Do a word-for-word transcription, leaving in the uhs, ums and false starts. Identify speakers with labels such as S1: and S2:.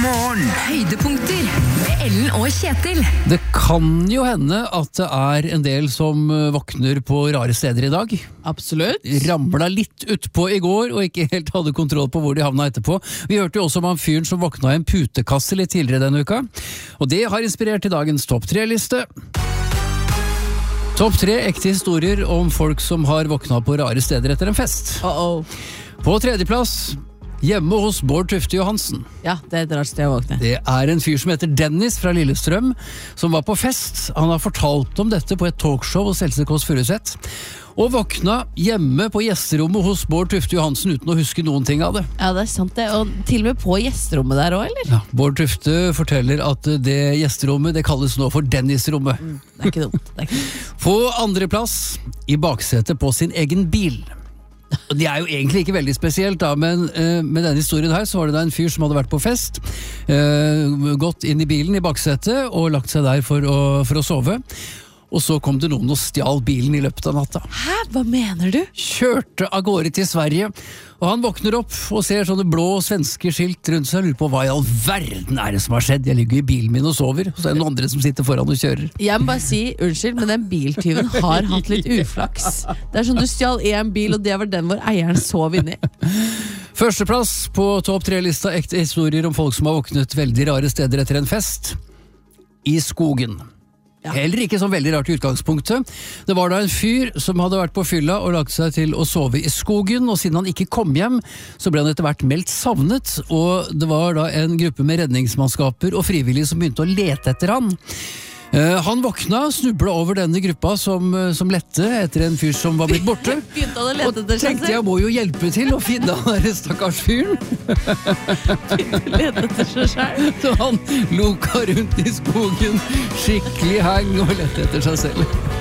S1: morgen.
S2: Høydepunkter med Ellen og Kjetil.
S3: Det kan jo hende at det er en del som våkner på rare steder i dag.
S4: Absolutt.
S3: Ramla litt utpå i går og ikke helt hadde kontroll på hvor de havna etterpå. Vi hørte jo også om han fyren som våkna i en putekasse litt tidligere denne uka. Og det har inspirert til dagens topp tre-liste. Topp tre ekte historier om folk som har våkna på rare steder etter en fest.
S4: Uh-oh.
S3: På tredjeplass, hjemme hos Bård Tufte Johansen.
S4: Ja, det er et rart sted å våkne.
S3: Det er en fyr som heter Dennis fra Lillestrøm, som var på fest. Han har fortalt om dette på et talkshow hos Else Kåss Furuseth, og våkna hjemme på gjesterommet hos Bård Tufte Johansen uten å huske noen ting av det.
S4: Ja, det er sant det. Og til og med på gjesterommet der også, eller?
S3: Ja, Bård Tufte forteller at det gjesterommet, det kalles nå for Dennis-rommet.
S4: Mm, det er ikke dumt. Det er ikke dumt.
S3: På andre plass, i baksetet på sin egen bil. Og det er jo egentlig ikke veldig spesielt da, men uh, med denne historien her så var det da en fyr som hadde vært på fest, uh, gått inn i bilen i baksetet og lagt seg der for å, for å sove. Og så kom det noen og stjal bilen i løpet av natta.
S4: Hæ? Hva mener du?
S3: Kjørte av gårde til Sverige, og han våkner opp og ser sånne blå svenske skilt rundt seg og lurer på hva i all verden er det som har skjedd. Jeg ligger i bilen min og sover, og så er det noen andre som sitter foran og kjører.
S4: Jeg må bare si, unnskyld, men den biltyven har hatt litt uflaks. Det er sånn du stjal en bil, og det var den hvor eieren sov inni.
S3: Førsteplass på topp tre-lista ekte historier om folk som har våknet veldig rare steder etter en fest. I skogen. Ja. Heller ikke sånn veldig rart i utgangspunktet. Det var da en fyr som hadde vært på fylla og lagt seg til å sove i skogen, og siden han ikke kom hjem, så ble han etter hvert meldt savnet, og det var da en gruppe med redningsmannskaper og frivillige som begynte å lete etter han. Uh, han våkna, snubla over denne gruppa som, som lette etter en fyr som var blitt borte.
S4: Begynte han å lete etter
S3: og tenkte jeg må jo hjelpe til å finne han der stakkars fyren.
S4: Lete etter seg selv.
S3: Så han loka rundt i skogen, skikkelig hang og lette etter seg selv.